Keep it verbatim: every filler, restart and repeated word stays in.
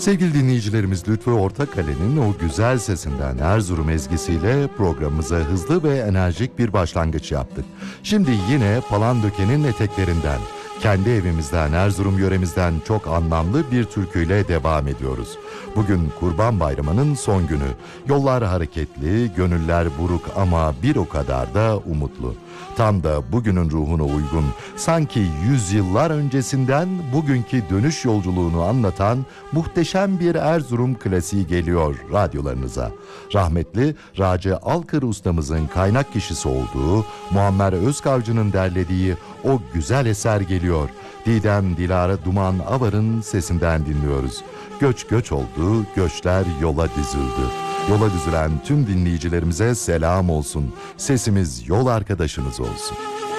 Sevgili dinleyicilerimiz, Lütfü Ortakale'nin o güzel sesinden Erzurum ezgisiyle programımıza hızlı ve enerjik bir başlangıç yaptık. Şimdi yine Palandöken'in eteklerinden, kendi evimizden, Erzurum yöremizden çok anlamlı bir türküyle devam ediyoruz. Bugün Kurban Bayramı'nın son günü. Yollar hareketli, gönüller buruk ama bir o kadar da umutlu. Tam da bugünün ruhuna uygun, sanki yüzyıllar öncesinden bugünkü dönüş yolculuğunu anlatan muhteşem bir Erzurum klasiği geliyor radyolarınıza. Rahmetli Raci Alkır ustamızın kaynak kişisi olduğu, Muammer Özkavcı'nın derlediği o güzel eser geliyor. Didem Dilara Duman Avar'ın sesinden dinliyoruz. Göç göç oldu, göçler yola dizildi. Yola düzülen tüm dinleyicilerimize selam olsun. Sesimiz yol arkadaşınız olsun.